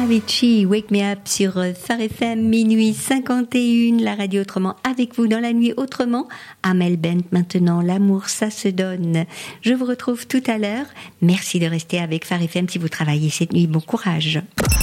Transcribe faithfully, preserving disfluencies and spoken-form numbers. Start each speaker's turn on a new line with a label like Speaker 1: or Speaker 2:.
Speaker 1: Avicii, Wake Me Up sur Phare F M, minuit cinquante et un, la radio autrement avec vous dans la nuit autrement. Amel Bent maintenant, l'amour ça se donne. Je vous retrouve tout à l'heure. Merci de rester avec Phare F M si vous travaillez cette nuit. Bon courage.